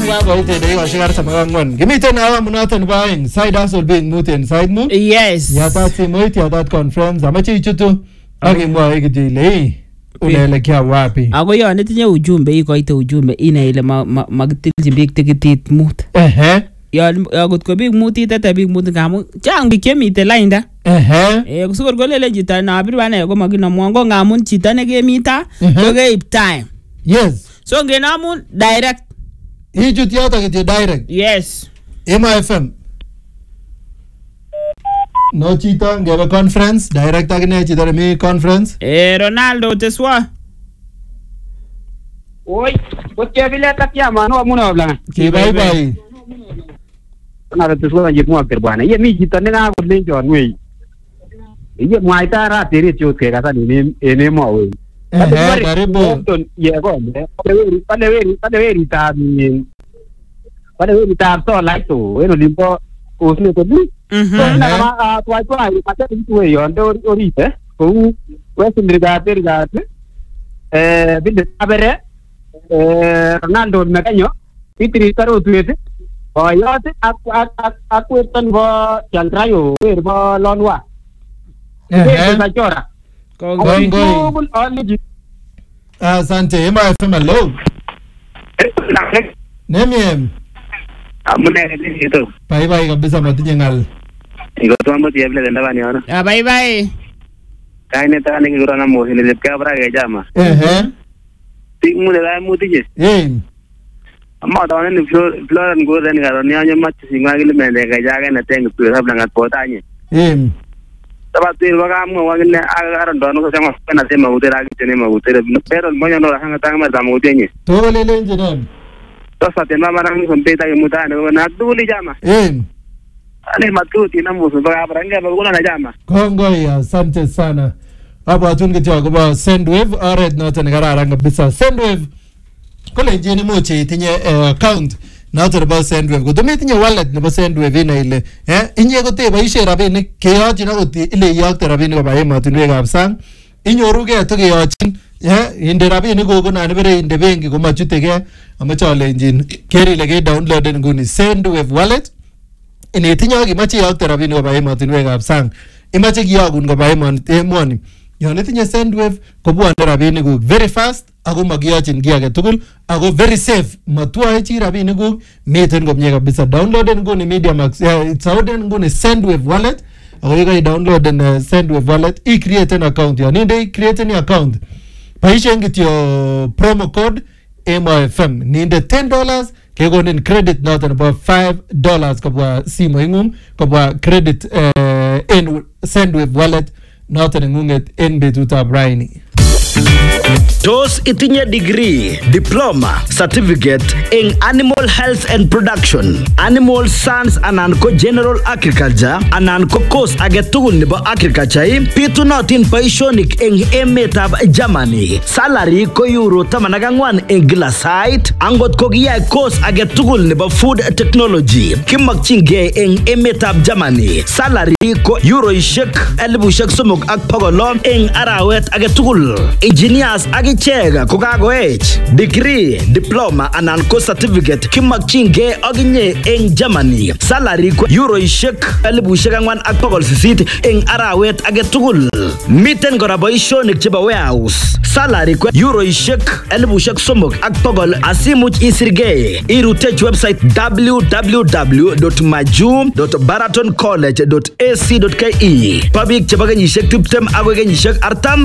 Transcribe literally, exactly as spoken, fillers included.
Wagoite de washikar samangwan. Gimiten awamu noton baing. Side hustle being muten side mu. Yes. Yatat simoit yatat conference. Amache ichutu. Akimwa ikijile. Unaelekea wapi? Ako yon netinye ujumbe ikoite ujumbe ina ile makitilchi biik tikitit mut. Ehe. Yon akot ko biik mut itete biik mut ngamu chang biik chemiten lainda. Ehe. Eh kusukor kolele chito nabir bane ko makinomwon ko ngamun chito nekemita ko keip time. Yes. So ngenamun direct. Ichut yoto kityo direct. Yes. Emo F M. No chito ngebe conference direct akine chito mi conference. Eh Ronaldo teswa. Oi, koche vile takia mano amuna bla. Ki bye bye. Na teswa je mwa bwana. Ye mi chito ne ga kule John we. Ye mwa itara tiri choke kasa ni ene mo we. Eh karibu. Ye go ne. Pale we pale we ta ni. Pale we ta so like to. We no limpo usne to bi. Mhm. Na kama twa twa pata tu we yo ndo orite. Ko we sindriga terga. Eh binde abere eh Ronaldo mekanyo pitri karo tuete. Bo yote ak ak ak weton bo chantrayo wer bo lonwa. Eh sa chora. Ko Gongoi. Asante. Emo F M hello. Nemiem. Amune nito. Bye bye kabisa matinye ngal. Iko tuambo tiable denda bani ona. Ah bye bye. Kaine ta ni kurana mo hile lepka bra ge jama. Ehe. Tik mu de la mu tije. Eh. Amma ta ni flor flor ngo den ga ni anya mat singa gile mende ga jaga na teng tu habla ngat potanye. Eh. Taba tir waga mo wagile aga ron ko sama na tema utera gi tene ma utera pero mo no hanga ta ma damu tenye. To le le engineer. To sa tema marang ni kompeta ge mutane na duli jama. Eh. Ani matuti na musu baga branga baguna na jama. Kongoi, asante sana. Hapo atungitwa kuba Sendwave oret noton kararan kabisa. Sendwave kole njini moche itinye uh, account noton nebo Sendwave. Kotomi itinye wallet nebo Sendwave ina ile eh inye kote boishe rabinik keyochin akot ile iyokte rabinik koba emotinwekab sang. Inyoruge to keyochin eh inde rabinik kokona nibere inde benki komachutege amache alenjin keri ile ke download nguni Sendwave wallet. Inetinye akimache iyokte rabinik koba emotinwekab sang. Imache kiyokun koba emoni. Yon itinye Sendwave kobwone rabinikuk very fast ako makiyochin kiy age tugul ako very safe. Matwae chi rabinikuk miten komye kabisa. Downloaden nguni MediaMax. Uh, Downloaden nguni Sendwave wallet. Ako yeka downloaden uh, Sendwave wallet. I-create an account. Yon inde i-create an account. Paishen kityo promo code Emo F M. Ninde ten dollars. Kegonin credit noton about five dollars kabwa simo ingum kabwa credit uh, in Sendwave wallet noton ingunget in betutab raini. Tos itinye degree, diploma, certificate in animal health and production, animal science anan ko general agriculture anan ko course age tugul nebo agriculture pitunotin boisionik eng emetab Germany. Salary ko euro taman ak ang'wan eng kila sait. Angot ko kiyai course age tugul nebo food technology kimakchingei eng emetab Germany. Salary ko euroishek elibushek somok ak bokol eng arawet age tugul. Engineers akichek ko kagoech degree, diploma anan ko certificate kimakchingei aginye eng Germany. Salary ko euroishek elibushek ang'wan ak bokol sisit eng arawet age tugul. Miten kora boisionik chebo warehouse. Salary ko euroishek elibushek somok ak bokol. Asimuch isirgei irutech website w w w dot majum dot baraton college dot a c dot k e. Pabik chebo kenyishek tiptem agoi kenyishek artam